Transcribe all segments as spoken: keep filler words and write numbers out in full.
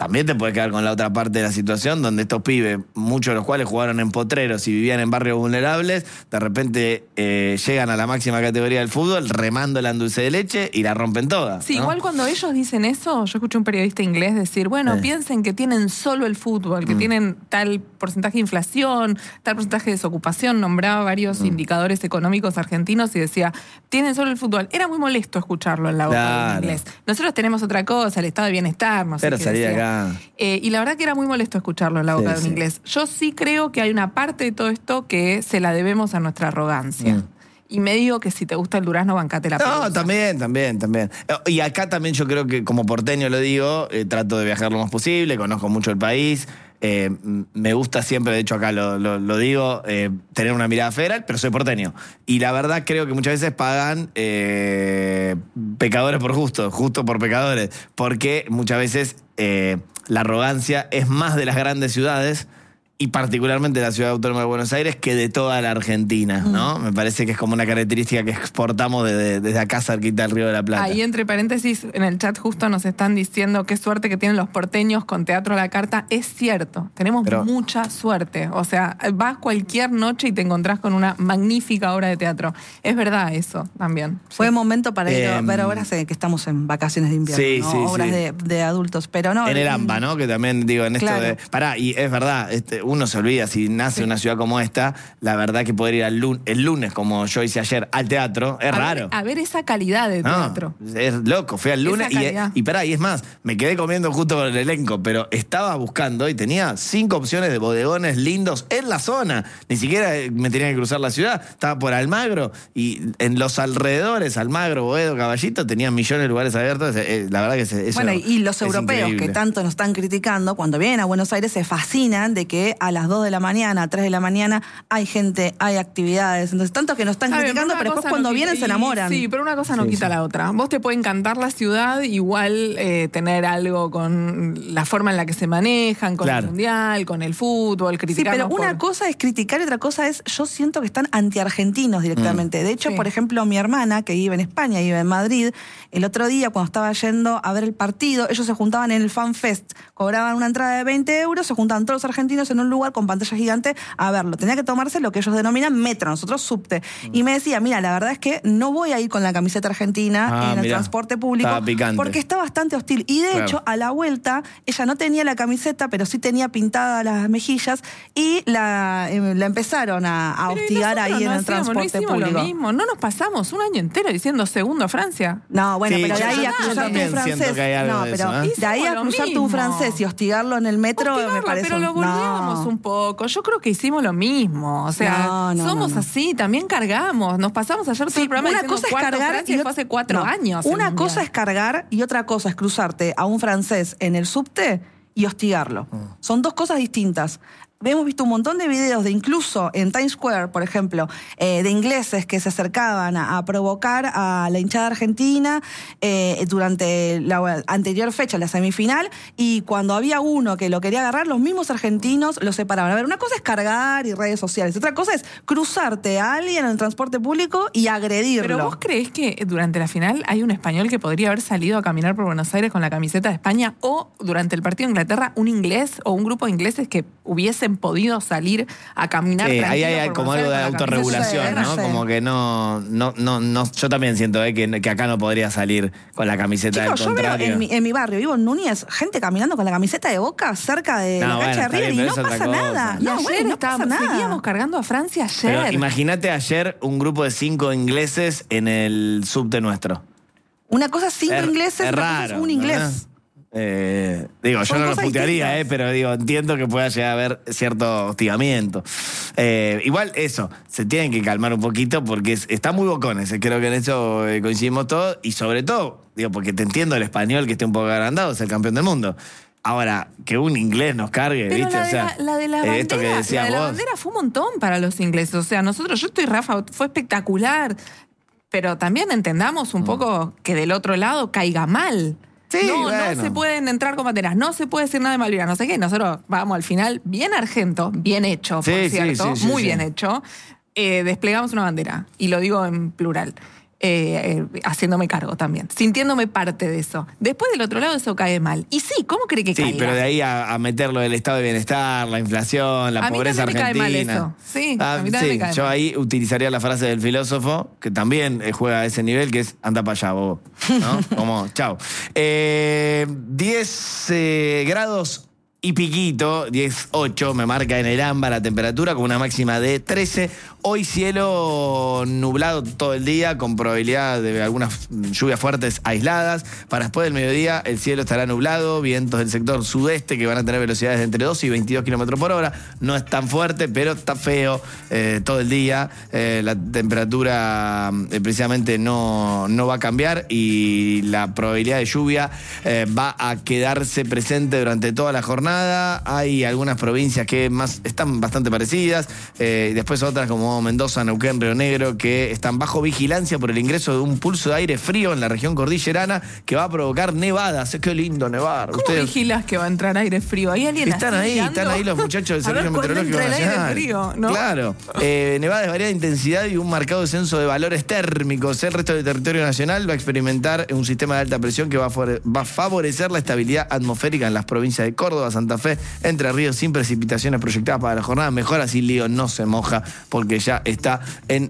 también te puedes quedar con la otra parte de la situación, donde estos pibes, muchos de los cuales jugaron en potreros y vivían en barrios vulnerables, de repente eh, llegan a la máxima categoría del fútbol, remando la dulce de leche y la rompen toda. Sí, ¿no? igual cuando ellos dicen eso, yo escuché un periodista inglés decir, bueno, eh. piensen que tienen solo el fútbol, que mm. tienen tal porcentaje de inflación, tal porcentaje de desocupación, nombraba varios mm. indicadores económicos argentinos y decía, tienen solo el fútbol. Era muy molesto escucharlo en la boca claro. del inglés. Nosotros tenemos otra cosa, el estado de bienestar, no sé Pero qué salía decía. acá. Eh, y la verdad que era muy molesto escucharlo en la boca sí, de un sí. inglés. Yo sí creo que hay una parte de todo esto que se la debemos a nuestra arrogancia. Mm. Y me digo que si te gusta el durazno, bancate la pelusa. No, también, también, también. Y acá también yo creo que como porteño lo digo, eh, trato de viajar lo más posible, conozco mucho el país. Eh, me gusta siempre, de hecho acá lo, lo, lo digo, eh, tener una mirada federal, pero soy porteño. Y la verdad creo que muchas veces pagan eh, pecadores por justo, justo por pecadores, porque muchas veces eh, la arrogancia es más de las grandes ciudades y particularmente de la Ciudad Autónoma de Buenos Aires que de toda la Argentina, ¿no? Mm. Me parece que es como una característica que exportamos desde, desde acá cerquita del Río de la Plata. Ahí entre paréntesis, en el chat justo nos están diciendo qué suerte que tienen los porteños con Teatro a la Carta. Es cierto, tenemos Pero, mucha suerte. O sea, vas cualquier noche y te encontrás con una magnífica obra de teatro. Es verdad eso también. Fue sí. momento para ir a ver obras que estamos en vacaciones de invierno, sí, ¿no? sí, obras sí. De, de adultos, pero no. En el AMBA, ¿no? Que también digo en esto claro. de... Pará, y es verdad, este, uno se olvida, si nace sí. una ciudad como esta, la verdad que poder ir al lunes, el lunes, como yo hice ayer, al teatro, es a raro. Ver, a ver esa calidad de teatro. No, es loco, fui al lunes y, y pará, y es más, me quedé comiendo justo con el elenco, pero estaba buscando y tenía cinco opciones de bodegones lindos en la zona. Ni siquiera me tenía que cruzar la ciudad, estaba por Almagro y en los alrededores, Almagro, Boedo, Caballito, tenían millones de lugares abiertos. La verdad que eso Bueno, y los europeos increíble. Que tanto nos están criticando, cuando vienen a Buenos Aires se fascinan de que a las dos de la mañana, a tres de la mañana, hay gente, hay actividades. Entonces, tanto que nos están Saben, criticando, pero, pero después cuando no vienen quita, se enamoran. Sí, pero una cosa no sí, quita sí. la otra. Vos te puede encantar la ciudad, igual eh, tener algo con la forma en la que se manejan, con claro. el mundial, con el fútbol, criticar. Sí, pero una por... cosa es criticar y otra cosa es, yo siento que están antiargentinos directamente. Mm. De hecho, sí. por ejemplo, mi hermana, que vive en España, vive en Madrid, el otro día cuando estaba yendo a ver el partido, ellos se juntaban en el Fan Fest, cobraban una entrada de veinte euros, se juntaban todos los argentinos en un lugar con pantalla gigante a verlo. Tenía que tomarse lo que ellos denominan metro, nosotros subte. Mm. Y me decía, mira, la verdad es que no voy a ir con la camiseta argentina ah, en el mirá, transporte público porque está bastante hostil. Y de claro. hecho, a la vuelta, ella no tenía la camiseta, pero sí tenía pintadas las mejillas y la, eh, la empezaron a, a hostigar ahí no en el hacíamos, transporte no público. Lo mismo. No nos pasamos un año entero diciendo segundo a Francia. No, bueno, sí, pero de ahí a cruzarte un francés. No, de pero eso, ¿eh? de ahí a cruzarte un francés y hostigarlo en el metro Hostigarlo, me parece. Pero lo volvíamos no. un poco. Yo creo que hicimos lo mismo. O sea, no, no, somos no, no. así, también cargamos. Nos pasamos ayer todo sí, el programa una cosa es cargar Francia y fue hace cuatro no, años. Una cosa es cargar y otra cosa es cruzarte a un francés en el subte y hostigarlo. Mm. Son dos cosas distintas. Hemos visto un montón de videos de incluso en Times Square, por ejemplo, eh, de ingleses que se acercaban a, a provocar a la hinchada argentina eh, durante la anterior fecha, la semifinal, y cuando había uno que lo quería agarrar, los mismos argentinos lo separaban. A ver, una cosa es cargar y redes sociales, otra cosa es cruzarte a alguien en el transporte público y agredirlo. ¿Pero vos creés que durante la final hay un español que podría haber salido a caminar por Buenos Aires con la camiseta de España, o durante el partido de Inglaterra un inglés o un grupo de ingleses que hubiese podido salir a caminar sí, tranquilo ahí hay por como algo de autorregulación, ¿no? sé. Como que no, no, no, no, yo también siento eh, que, que acá no podría salir con la camiseta Chicos, del contrario. Yo veo en mi, en mi barrio, vivo en Núñez, gente caminando con la camiseta de Boca cerca de no, la bueno, cancha de River bien, y no pasa cosa. nada. Y no, ayer bueno, no estábamos, pasa nada. seguíamos cargando a Francia ayer. Pero imagínate ayer un grupo de cinco ingleses en el subte nuestro. Una cosa es cinco es, ingleses, es otra raro, cosa es un inglés. ¿no? Eh, digo, Son yo no lo putearía, distintas. eh, pero digo, entiendo que pueda llegar a haber cierto hostigamiento. Eh, igual eso, se tienen que calmar un poquito porque es, está muy bocones, eh, creo que en eso eh, coincidimos todos, y sobre todo, digo, porque te entiendo el español que esté un poco agrandado, es el campeón del mundo. Ahora, que un inglés nos cargue, pero ¿viste? La o sea, de la, la de la bandera, esto que decías la de la vos. bandera fue un montón para los ingleses. O sea, nosotros, yo estoy, Rafa, fue espectacular, pero también entendamos un mm. poco que del otro lado caiga mal. Sí, no, bueno. no se pueden entrar con banderas, no se puede decir nada de Malvinas, no sé qué. Nosotros vamos al final bien argento, bien hecho, sí, por sí, cierto, sí, sí, muy sí. bien hecho. Eh, desplegamos una bandera, y lo digo en plural. Eh, eh, haciéndome cargo también, sintiéndome parte de eso. Después del otro lado eso cae mal. Y sí, ¿cómo cree que Sí, caiga? pero de ahí a, a meterlo del estado de bienestar, la inflación, la A mí pobreza también me cae argentina. mal eso. Sí, Ah, a mí también sí, me cae yo mal. ahí utilizaría la frase del filósofo, que también eh, juega a ese nivel, que es anda para allá, bobo. ¿No? Como, chao. Eh, diez eh, grados y piquito, diez ocho me marca en el AMBA la temperatura con una máxima de trece. Hoy cielo nublado todo el día con probabilidad de algunas lluvias fuertes aisladas. Para después del mediodía el cielo estará nublado, vientos del sector sudeste que van a tener velocidades de entre dos y veintidós kilómetros por hora. No es tan fuerte, pero está feo eh, todo el día. Eh, la temperatura eh, precisamente no, no va a cambiar y la probabilidad de lluvia eh, va a quedarse presente durante toda la jornada. Hay algunas provincias que más están bastante parecidas, eh, después otras como Mendoza, Neuquén, Río Negro, que están bajo vigilancia por el ingreso de un pulso de aire frío en la región cordillerana que va a provocar nevadas. Qué lindo nevar. ¿Cómo Ustedes vigilás que va a entrar aire frío? ¿Hay alguien están así ahí, mirando? están ahí los muchachos del A ver Servicio cuándo Meteorológico entra el aire Nacional. frío, ¿no? Claro. Eh, nevadas de variada intensidad y un marcado descenso de valores térmicos. El resto del territorio nacional va a experimentar un sistema de alta presión que va a, va a favorecer la estabilidad atmosférica en las provincias de Córdoba, Santa Fe, Entre Ríos, sin precipitaciones proyectadas para la jornada. Mejor así Lío no se moja porque ya está en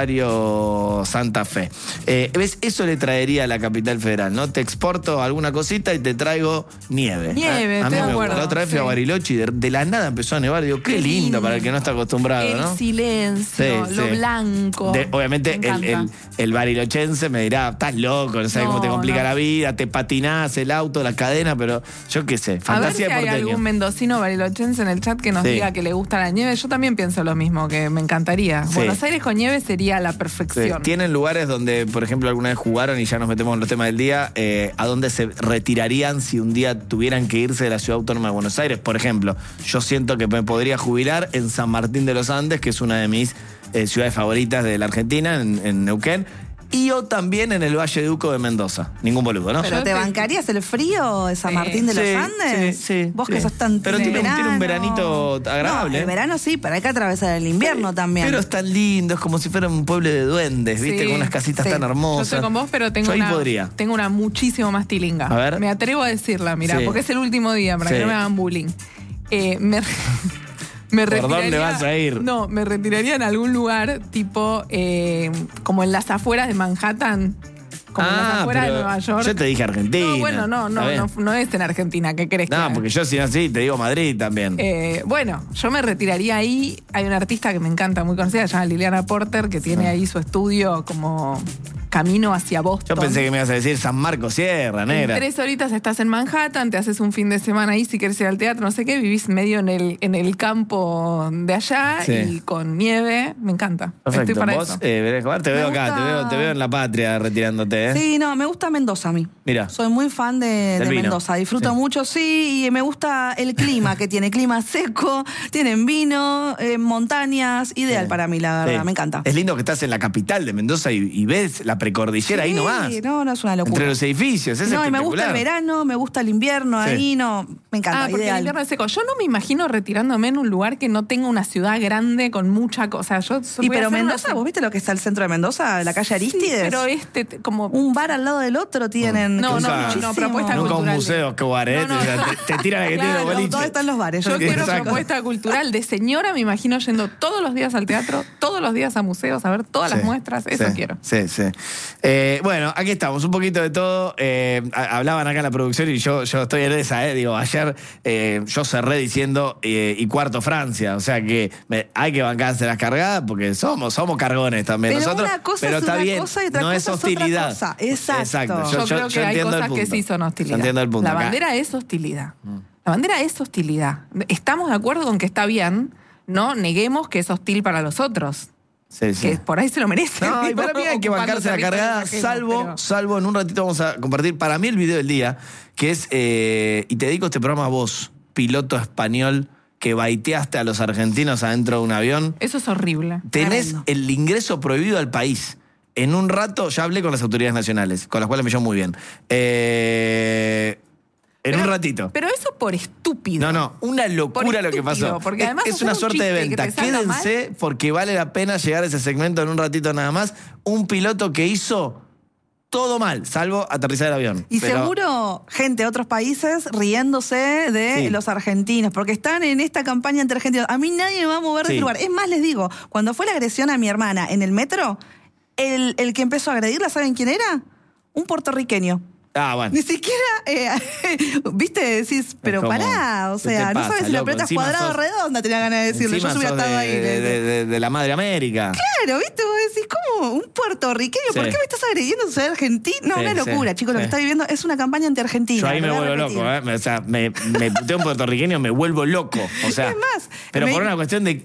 Rosario, Santa Fe. Eh, ¿Ves? Eso le traería a la capital federal, ¿no? Te exporto alguna cosita y te traigo nieve. Nieve, ¿Eh? A mí estoy de me acuerdo, gusta. La otra vez fui a sí. Bariloche y de, de la nada empezó a nevar. Digo, qué, Qué lindo, lindo. para el que no está acostumbrado, El ¿no? silencio, Sí, lo sí. blanco. De- obviamente Me el, encanta. el, el barilochense me dirá, estás loco, no sabes No, cómo te complica no. la vida, te patinás el auto, la cadena, pero yo qué sé, A ver fantasía si de hay porteño. algún mendocino barilochense en el chat que nos Sí. diga que le gusta la nieve. Yo también pienso lo mismo, que me encantaría. Sí. Buenos Aires con nieve sería la Sí. perfección. Tienen lugares donde, por ejemplo, alguna vez jugaron y ya nos metemos en los temas del día, eh, a dónde se retirarían si un día tuvieran que irse de la Ciudad Autónoma de Buenos Aires. Por ejemplo, yo siento que me podría jubilar en San Martín de los Andes, que es una de mis eh, ciudades favoritas de la Argentina, en, en Neuquén. Y o también en el Valle de Uco de Mendoza. Ningún boludo, ¿no? ¿Pero Yo te te- bancarías el frío de San Sí. Martín de los Sí, Andes? sí, sí, Vos sí. que sos tan Pero de tiene un- tiene un verano. veranito agradable. No, el verano sí, pero hay que atravesar el invierno también. Pero es tan lindo, es como si fuera un pueblo de duendes, ¿viste? Sí, Con unas casitas sí. tan Yo hermosas. estoy con vos, pero tengo Yo ahí una, podría. tengo una muchísimo más tilinga. A ver. Me atrevo a decirla, mira, Sí. porque es el último día, para Sí. que no me hagan bullying. Eh, me, me ¿Por dónde retiraría- vas a ir? No, me retiraría en algún lugar tipo eh, como en las afueras de Manhattan. Como en las Ah, afueras de pero Nueva York. yo te dije Argentina. No, bueno, no, no, Está no, bien. no es en Argentina, ¿qué crees que No, haga? porque yo si no así te digo Madrid también. Eh, bueno, yo me retiraría ahí. Hay una artista que me encanta, muy conocida, se llama Liliana Porter, que tiene ahí su estudio como camino hacia Boston. Yo pensé que me ibas a decir San Marcos Sierra, En negra. tres horitas estás en Manhattan, te haces un fin de semana ahí si quieres ir al teatro, no sé qué, vivís medio en el, en el campo de allá Sí. y con nieve. Me encanta. Perfecto. Estoy para Vos, eso. eh, Belén Escobar, te Me veo acá, gusta- te veo, te veo en la patria retirándote, ¿eh? Sí, no, me gusta Mendoza a mí. Mira. Soy muy fan de, Del de vino. Mendoza. Disfruto Sí. mucho, sí, y me gusta el clima que tiene. Clima seco, tienen vino, eh, montañas. Ideal Sí. para mí, la verdad. Sí. Me encanta. Es lindo que estás en la capital de Mendoza y, y ves la precordillera ahí Sí, nomás. no, no es una locura. Entre los edificios, es no, y me espectacular. gusta el verano, me gusta el invierno, Sí. ahí no. Me encanta, Ah, porque el ideal. invierno es seco. Yo no me imagino retirándome en un lugar que no tenga una ciudad grande con mucha cosa. Yo Y voy a pero hacer una- Mendoza, ¿vos viste lo que está el centro de Mendoza? La calle Aristides. Sí, pero este, t- como. Un bar al lado del otro tienen. No, que no, son no, no, muchísimos. propuesta Nunca un cultural. museo, Escobar, ¿eh? No, no. Te, te tira la que tiene Claro, los boliches. ¿Dónde están los bares? Yo quiero Exacto. propuesta cultural de señora, me imagino yendo todos los días al teatro, todos los días a museos, a ver todas las Sí, muestras, eso sí, quiero. Sí, sí. Eh, bueno, aquí estamos, un poquito de todo. Eh, a- hablaban acá en la producción y yo, yo estoy en esa, ¿eh? Digo, ayer eh, yo cerré diciendo eh, y cuarto Francia. O sea que me- hay que bancarse las cargadas porque somos, somos cargones también Pero nosotros. una cosa pero es está una bien, cosa y otra no cosa es es otra hostilidad. cosa. Exacto. Yo, creo que hay entiendo el cosas que punto. sí son hostilidad. Yo entiendo el punto. La Acá- bandera es hostilidad. La bandera es hostilidad. Estamos de acuerdo con que está bien, no neguemos que es hostil para los otros, Sí, sí. que por ahí se lo merecen. No, y para mí hay que bancarse la cargada, salvo, salvo en un ratito vamos a compartir para mí el video del día, que es, eh, y te dedico este programa a vos, piloto español que baiteaste a los argentinos adentro de un avión. Eso es horrible. Tenés Tremendo. el ingreso prohibido al país. En un rato ya hablé con las autoridades nacionales, con las cuales me llevo muy bien. Eh, En Pero- un ratito. Pero eso por estúpido. No, no, una locura Por lo que estúpido, pasó. porque Es- además es hacer una un suerte de chiste que venta. te salga Quédense porque vale la pena llegar a ese segmento en un ratito nada más. Un piloto que hizo todo mal, salvo aterrizar el avión. Y Pero- seguro gente de otros países riéndose de Sí. los argentinos, porque están en esta campaña entre argentinos. A mí nadie me va a mover de Sí. ese lugar. Es más, les digo, cuando fue la agresión a mi hermana en el metro, el, el que empezó a agredirla, ¿saben quién era? Un puertorriqueño. Ah, bueno. Ni siquiera, eh, viste, decís, pero como, pará, o ¿qué te sea, no pasa, sabes si la loco? pelota es Encima cuadrada o sos- redonda, tenía ganas de decirle. Yo Encima se hubiera sos estado de, ahí. de- de- de- de la madre América. Claro, ¿viste? Vos decís, ¿cómo? ¿Un puertorriqueño? ¿Por Sí. qué me estás agrediendo? ¿Soy argentino? No, Sí, una locura, sí, chicos. Lo sí. que está viviendo es una campaña anti-argentina. Yo ahí me lo voy a vuelvo repetir. loco, ¿eh? O sea, me, me puteo un puertorriqueño, me vuelvo loco. O sea, Es más, pero me- por una cuestión de.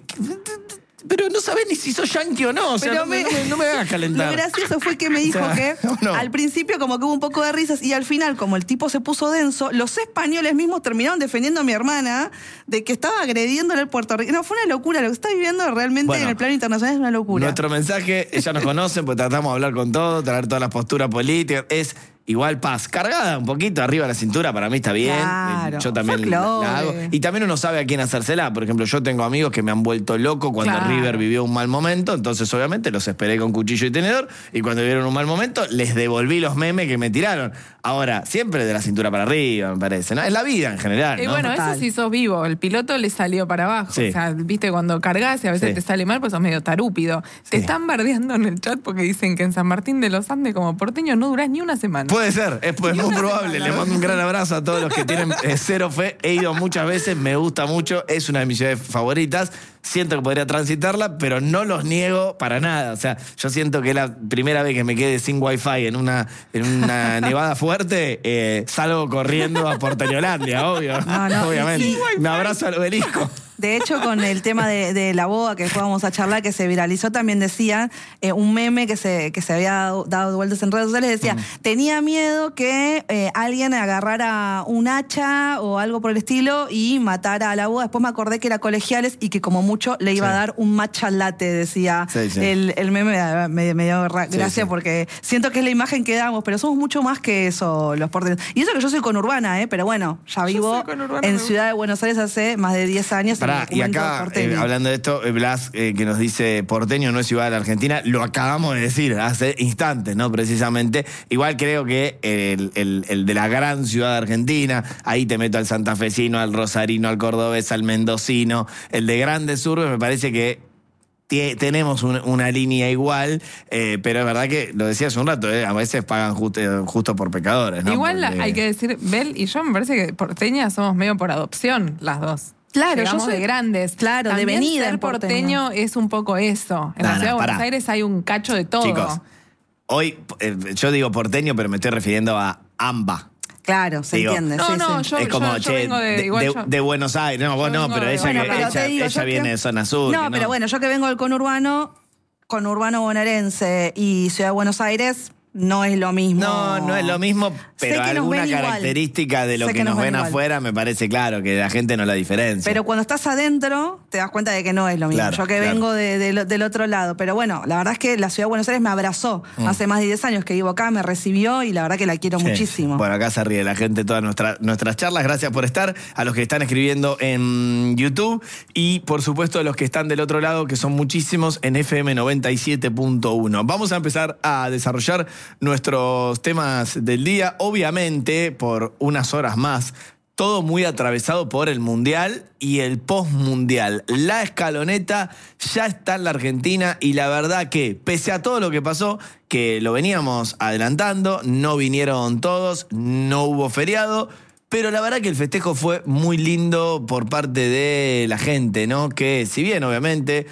Pero no sabés ni si sos yanqui o no. O sea, Pero no, me, me- no, me, no me hagas calentar. Lo gracioso fue que me dijo O sea, que no. al principio como que hubo un poco de risas y al final, como el tipo se puso denso, los españoles mismos terminaron defendiendo a mi hermana de que estaba agrediéndole al puertorriqueño. No, fue una locura. Lo que está viviendo realmente Bueno, en el plano internacional es una locura. Nuestro mensaje, ya nos conocen, pues tratamos de hablar con todo, traer todas las posturas políticas. Es igual paz, cargada un poquito arriba de la cintura, para mí está bien. Claro, Yo también la, folclore. la hago. Y también uno sabe a quién hacérsela. Por ejemplo, yo tengo amigos que me han vuelto loco cuando Claro. River vivió un mal momento. Entonces, obviamente, los esperé con cuchillo y tenedor. Y cuando vivieron un mal momento, les devolví los memes que me tiraron. Ahora, siempre de la cintura para arriba, me parece, ¿no? Es la vida en general, Y ¿no? bueno, Total. eso sí sos vivo. El piloto le salió para abajo. Sí. O sea, viste, cuando cargas y a veces Sí. te sale mal, pues sos medio tarúpido. Te Sí. están bardeando en el chat porque dicen que en San Martín de los Andes, como porteño, no durás ni una semana. Puede ser, es, es muy probable. Le mando un gran abrazo a todos los que tienen eh, cero fe. He ido muchas veces, me gusta mucho, es una de mis ciudades favoritas. Siento que podría transitarla, pero no los niego para nada. O sea, yo siento que es la primera vez que me quede sin wifi en una, en una nevada fuerte, eh, salgo corriendo a Porteñolandia, obvio. No, no, Obviamente. y- Me abrazo al obelisco. De hecho, con el tema de, de la boda que después vamos a charlar, que se viralizó, también decía eh, un meme que se, que se había dado, dado vueltas en redes sociales, decía, tenía miedo que eh, alguien agarrara un hacha o algo por el estilo y matara a la boda. Después me acordé que era colegiales y que como mucho le iba Sí. a dar un matcha latte, decía Sí, sí. El, el meme. Me, me dio ra- Sí, gracia sí. porque siento que es la imagen que damos, pero somos mucho más que eso, los porteños. Y eso que yo soy conurbana, ¿eh? Pero bueno, ya Yo vivo soy conurbana, en me Ciudad de Buenos Aires hace más de diez años. Pará, y acá, eh, hablando de esto, eh, Blas, eh, que nos dice porteño no es ciudad de la Argentina, lo acabamos de decir hace instantes, ¿no? Precisamente. Igual creo que el, el- el de la gran ciudad de Argentina, ahí te meto al santafesino, al rosarino, al cordobés, al mendocino, el de grandes urbes, me parece que tie- tenemos un- una línea igual, eh, pero es verdad que, lo decía hace un rato, eh, a veces pagan justo, justo por pecadores, ¿no? Igual la- Porque- hay que decir, Bel y yo me parece que porteñas somos medio por adopción, las dos. Claro, Llegamos yo soy- de grandes. claro, de También venida ser en porteño. porteño es un poco eso. En No, la no, ciudad de Buenos pará. Aires hay un cacho de todo. Chicos, hoy eh, yo digo porteño, pero me estoy refiriendo a AMBA. Claro, se Digo, entiende. No, sí, no, sí. yo- es como, yo che, vengo de- de, igual de- yo- de Buenos Aires. No, vos Yo no, vengo pero de- ella, Bueno, que, pero ella, te digo, ella yo viene que- de zona sur. No, que pero bueno, yo que vengo del conurbano, conurbano bonaerense y Ciudad de Buenos Aires, no es lo mismo. No, no es lo mismo, Sé pero que nos alguna ven igual. característica de lo Sé que, que nos, nos ven ven igual. afuera me parece claro, que la gente no la diferencia. Pero cuando estás adentro, te das cuenta de que no es lo mismo. Claro, yo que claro. vengo de- de lo- del otro lado. Pero bueno, la verdad es que la Ciudad de Buenos Aires me abrazó. Mm. Hace más de diez años que vivo acá, me recibió y la verdad que la quiero Sí. muchísimo. Bueno, acá se ríe la gente todas nuestra- nuestras charlas. Gracias por estar. A los que están escribiendo en YouTube y, por supuesto, a los que están del otro lado, que son muchísimos, en F M noventa y siete punto uno. Vamos a empezar a desarrollar nuestros temas del día. Obviamente, por unas horas más. Todo muy atravesado por el Mundial y el post-Mundial. La escaloneta ya está en la Argentina y la verdad que, pese a todo lo que pasó, que lo veníamos adelantando, no vinieron todos, no hubo feriado, pero la verdad que el festejo fue muy lindo por parte de la gente, ¿no? Que si bien obviamente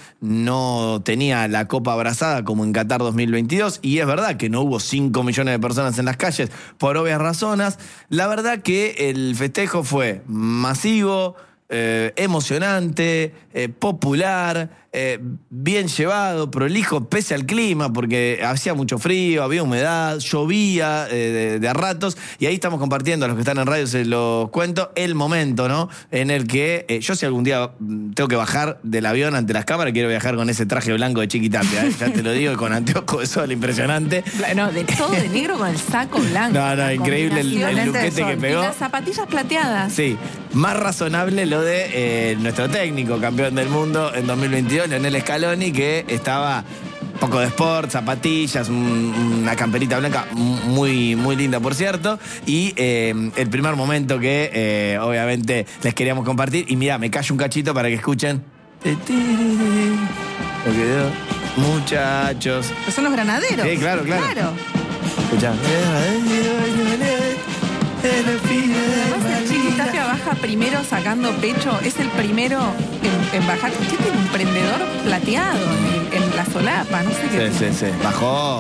no tenía la copa abrazada como en Qatar dos mil veintidós, y es verdad que no hubo cinco millones de personas en las calles por obvias razones, la verdad que el festejo fue masivo, eh, emocionante, eh, popular, eh, bien llevado, prolijo, pese al clima, porque hacía mucho frío, había humedad, llovía eh, de, de a ratos, y ahí estamos compartiendo, a los que están en radio se los cuento, el momento, ¿no? En el que eh, yo si algún día tengo que bajar del avión ante las cámaras, quiero viajar con ese traje blanco de Chiquitapia, ¿eh? Ya te lo digo, con anteojos de sol, impresionante. No, de todo de negro con el saco blanco. No, no, increíble el, el luquete que pegó. Y las zapatillas plateadas. Sí, más razonable lo de eh, nuestro técnico, campeón del mundo en dos mil veintidós, Lionel Scaloni, que estaba poco de sport, zapatillas, un, una camperita blanca muy, muy linda, por cierto. Y eh, el primer momento que eh, obviamente les queríamos compartir. Y mira, me callo un cachito para que escuchen. Lo que dio, muchachos. Pero son los granaderos. Sí, claro, claro. Claro. Escuchá. Además, el Chiquitapia baja primero sacando pecho. Es el primero en, en bajar. ¿Qué tiene un prendedor plateado en, en la solapa? No sé qué. Sí, sí, sí. Bajó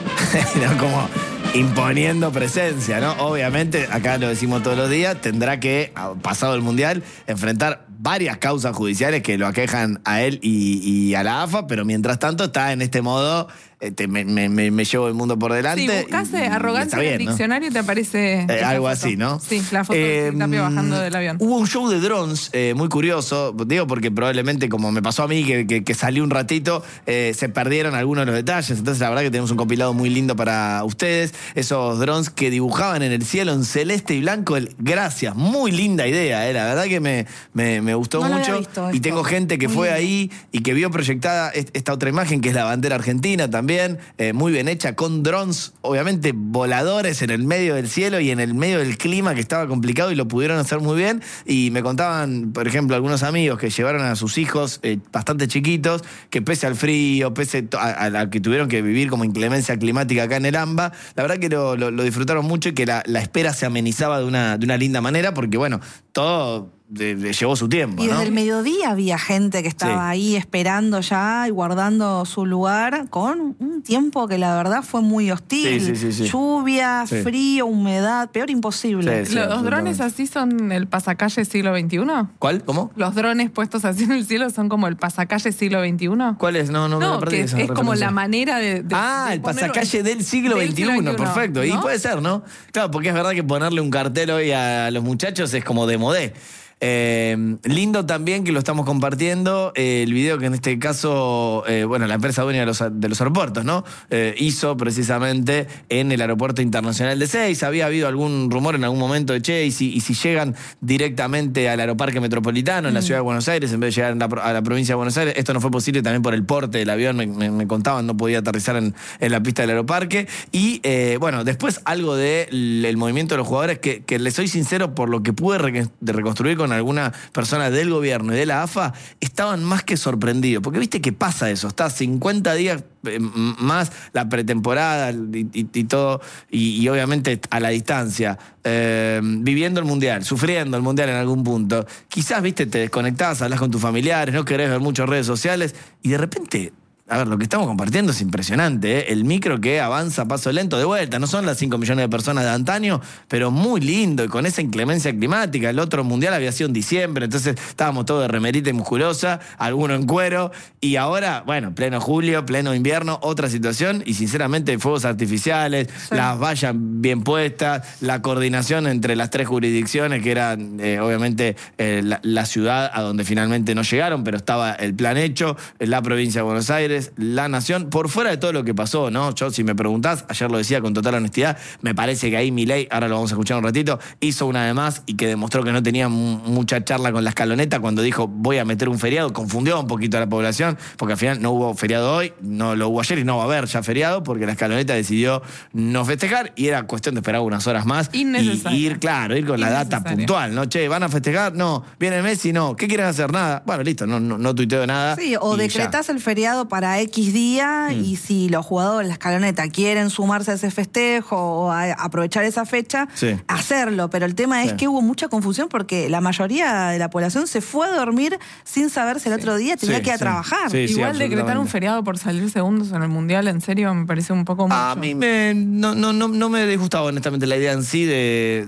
no, como imponiendo presencia, ¿no? Obviamente, acá lo decimos todos los días, tendrá que, pasado el Mundial, enfrentar varias causas judiciales que lo aquejan a él y, y a la A F A, pero mientras tanto está en este modo, este, me, me, me llevo el mundo por delante. Sí, buscase arrogancia en el diccionario y te aparece... Eh, algo así, ¿no? Sí, la foto eh, de Chiquitapia bajando del avión. Hubo un show de drones eh, muy curioso, digo porque probablemente, como me pasó a mí, que, que, que salí un ratito, eh, se perdieron algunos de los detalles, entonces la verdad que tenemos un compilado muy lindo para ustedes, esos drones que dibujaban en el cielo en celeste y blanco, el, gracias, muy linda idea, eh, la verdad que me, me, me gustó no mucho, y tengo gente que muy fue bien. ahí y que vio proyectada esta otra imagen, que es la bandera argentina también, Eh, muy bien hecha, con drones, obviamente voladores en el medio del cielo y en el medio del clima que estaba complicado, y lo pudieron hacer muy bien. Y me contaban, por ejemplo, algunos amigos que llevaron a sus hijos eh, bastante chiquitos, que pese al frío, pese a, a, a que tuvieron que vivir como inclemencia climática acá en el AMBA, la verdad que lo, lo, lo disfrutaron mucho, y que la, la espera se amenizaba de una, de una linda manera, porque bueno, todo... De, de llevó su tiempo, y desde ¿no? el mediodía había gente que estaba sí. ahí esperando ya y guardando su lugar, con un tiempo que la verdad fue muy hostil. Sí, sí, sí, sí. Lluvia, sí. frío, humedad, peor imposible. Sí, sí, ¿los drones así son el pasacalle siglo veintiuno? ¿Cuál? ¿Cómo? ¿Los drones puestos así en el cielo son como el pasacalle siglo veintiuno? ¿Cuál es? No, no, no me perdí que esa es como la manera de... de ah, de el pasacalle del siglo veintiuno, perfecto. ¿No? Y puede ser, ¿no? Claro, porque es verdad que ponerle un cartel hoy a los muchachos es como de modé. Eh, lindo también que lo estamos compartiendo, eh, el video que en este caso, eh, bueno, la empresa dueña de los, de los aeropuertos, ¿no? Eh, hizo precisamente en el aeropuerto internacional de Seiza. Había habido algún rumor en algún momento de, che, y si, y si llegan directamente al aeroparque metropolitano en mm. la ciudad de Buenos Aires, en vez de llegar a la, a la provincia de Buenos Aires. Esto no fue posible también por el porte del avión, me, me, me contaban, no podía aterrizar en, en la pista del aeroparque. Y eh, bueno, después algo del de movimiento de los jugadores que, que les soy sincero, por lo que pude re, de reconstruir con alguna persona del gobierno y de la A F A, estaban más que sorprendidos, porque viste que pasa eso, está cincuenta días eh, más la pretemporada y, y, y todo, y, y obviamente a la distancia, eh, viviendo el Mundial, sufriendo el Mundial en algún punto, quizás, viste, te desconectás, hablas con tus familiares, no querés ver muchas redes sociales, y de repente... A ver, lo que estamos compartiendo es impresionante, ¿eh? El micro que avanza a paso lento de vuelta. No son las cinco millones de personas de antaño, pero muy lindo y con esa inclemencia climática. El otro mundial había sido en diciembre, entonces estábamos todos de remerita y musculosa, alguno en cuero. Y ahora, bueno, pleno julio, pleno invierno, otra situación. Y sinceramente, fuegos artificiales, sí. las vallas bien puestas, la coordinación entre las tres jurisdicciones, que eran eh, obviamente eh, la, la ciudad a donde finalmente no llegaron, pero estaba el plan hecho, la provincia de Buenos Aires, la nación, por fuera de todo lo que pasó, ¿no? Yo, si me preguntás, ayer lo decía con total honestidad, me parece que ahí Milei, ahora lo vamos a escuchar un ratito, hizo una de más y que demostró que no tenía m- mucha charla con la escaloneta cuando dijo voy a meter un feriado, confundió un poquito a la población, porque al final no hubo feriado hoy, no lo hubo ayer y no va a haber ya feriado, porque la escaloneta decidió no festejar y era cuestión de esperar unas horas más y ir, claro, ir con la data puntual, ¿no? Che, ¿van a festejar? No. ¿Viene Messi? No. ¿Qué quieren hacer? Nada. Bueno, listo, no, no, no tuiteo nada. Sí, o decretás el feriado para para X día Mm. y si los jugadores, la escaloneta, quieren sumarse a ese festejo o a aprovechar esa fecha, Sí. hacerlo. Pero el tema es Sí. que hubo mucha confusión porque la mayoría de la población se fue a dormir sin saber si el otro día tenía Sí, que ir a sí. trabajar. Sí, sí, Igual decretar un absolutamente. feriado por salir segundos en el Mundial, en serio, me parece un poco mucho. A mí me, no, no, no, no me disgustaba honestamente la idea en sí de,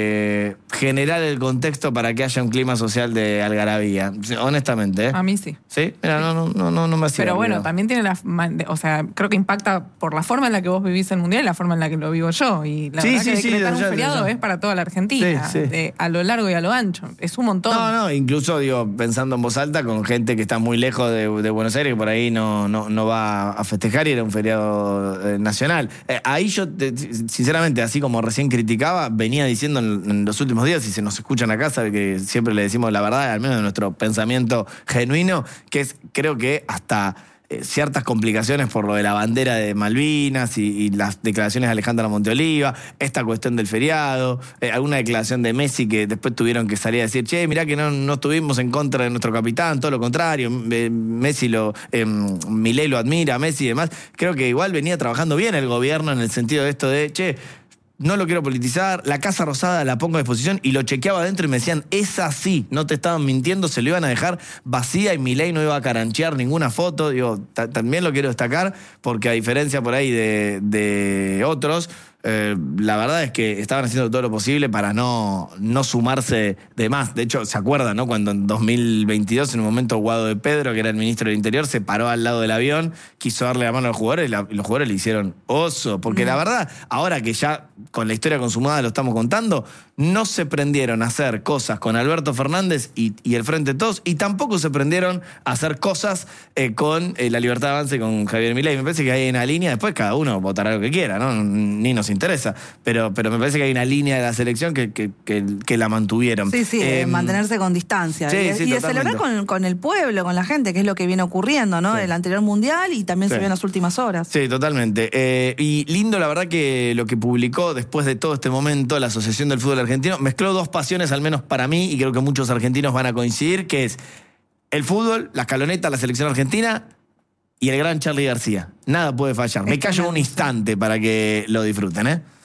de generar el contexto para que haya un clima social de algarabía. Sí, honestamente, ¿eh? A mí sí. Sí, mira, no, no, no, no, no me hacía Pero bueno, ruido. también tiene la... man- O sea, creo que impacta por la forma en la que vos vivís el Mundial y la forma en la que lo vivo yo. Y la Sí, verdad sí, que sí, decretar ya, un feriado ya. es para toda la Argentina, Sí, sí. de- a lo largo y a lo ancho. Es un montón. No, no, incluso digo, pensando en voz alta, con gente que está muy lejos de, de Buenos Aires, que por ahí no, no, no va a festejar y era un feriado eh, nacional. Eh, ahí yo, te- sinceramente, así como recién criticaba, venía diciendo en, en los últimos días, y se nos escuchan acá, sabe que siempre le decimos la verdad, al menos de nuestro pensamiento genuino, que es, creo que hasta eh, ciertas complicaciones por lo de la bandera de Malvinas y, y las declaraciones de Alejandra Monteoliva, esta cuestión del feriado, eh, alguna declaración de Messi que después tuvieron que salir a decir, che, mirá que no, no estuvimos en contra de nuestro capitán, todo lo contrario, eh, Messi lo, eh, Milei lo admira, Messi y demás. Creo que igual venía trabajando bien el gobierno en el sentido de esto de, che, no lo quiero politizar, la Casa Rosada la pongo a disposición, y lo chequeaba adentro y me decían, es así, no te estaban mintiendo, se lo iban a dejar vacía y Milei no iba a caranchear ninguna foto. Digo, ta- también lo quiero destacar porque a diferencia por ahí de, de otros, eh, la verdad es que estaban haciendo todo lo posible para no, no sumarse de más. De hecho, ¿se acuerdan, no? Cuando en dos mil veintidós, en un momento, Guado de Pedro, que era el ministro del Interior, se paró al lado del avión, quiso darle la mano a los jugadores y, la- y los jugadores le hicieron oso. Porque la verdad, ahora que ya con la historia consumada lo estamos contando, no se prendieron a hacer cosas con Alberto Fernández y, y el Frente de Todos, y tampoco se prendieron a hacer cosas eh, con eh, la Libertad de Avance, con Javier Milei. Me parece que hay una línea, después cada uno votará lo que quiera, ¿no? Ni nos interesa. Pero, pero me parece que hay una línea de la selección que, que, que, que la mantuvieron. Sí, sí, de Eh, mantenerse con distancia. sí, y sí, y de totalmente. celebrar con, con el pueblo, con la gente, que es lo que viene ocurriendo, ¿no? Sí. El anterior mundial y también Sí. se vio en las últimas horas. Sí, totalmente. Eh, y lindo, la verdad, que lo que publicó después de todo este momento la Asociación del Fútbol Argentino mezcló dos pasiones, al menos para mí, y creo que muchos argentinos van a coincidir, que es el fútbol, la escaloneta, la selección argentina y el gran Charly García. Nada puede fallar. Me callo un instante para que lo disfruten, ¿eh?